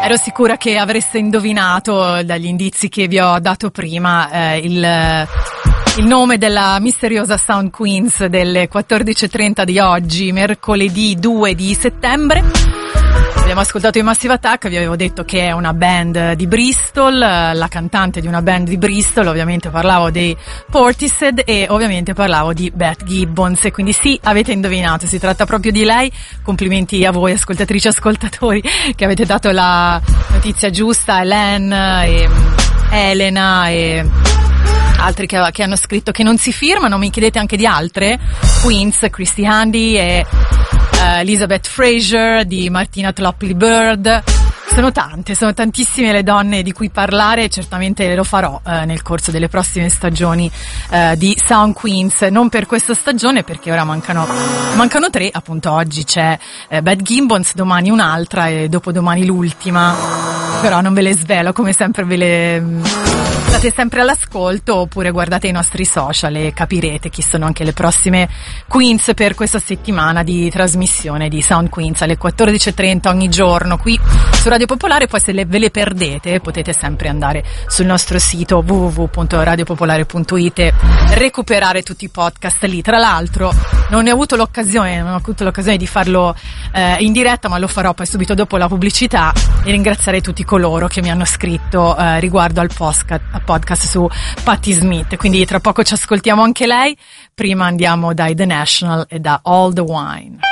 Ero sicura che avreste indovinato dagli indizi che vi ho dato prima il nome della misteriosa Sound Queens delle 14.30 di oggi, mercoledì 2 di settembre. Abbiamo ascoltato i Massive Attack, vi avevo detto che è una band di Bristol, la cantante di una band di Bristol, ovviamente parlavo dei Portishead e ovviamente parlavo di Beth Gibbons, e quindi sì, avete indovinato, si tratta proprio di lei. Complimenti a voi ascoltatrici e ascoltatori che avete dato la notizia giusta, Elen e Elena e altri che hanno scritto che non si firmano. Mi chiedete anche di altre Queens, Christy Handy e Elizabeth Fraser, di Martina Topley Bird. Sono tantissime le donne di cui parlare, certamente lo farò nel corso delle prossime stagioni di Sound Queens. Non per questa stagione, perché ora mancano 3, appunto oggi c'è Beth Gibbons, domani un'altra e dopodomani l'ultima, però non ve le svelo, come sempre state sempre all'ascolto, oppure guardate i nostri social e capirete chi sono anche le prossime Queens per questa settimana di trasmissione di Sound Queens alle 14.30 ogni giorno qui su Radio Popolare. Poi se ve le perdete potete sempre andare sul nostro sito www.radiopopolare.it e recuperare tutti i podcast lì. Tra l'altro non ho avuto l'occasione di farlo in diretta, ma lo farò poi subito dopo la pubblicità, e ringraziare tutti coloro che mi hanno scritto riguardo al podcast su Patti Smith. Quindi tra poco ci ascoltiamo anche lei. Prima andiamo dai The National e da All the Wine.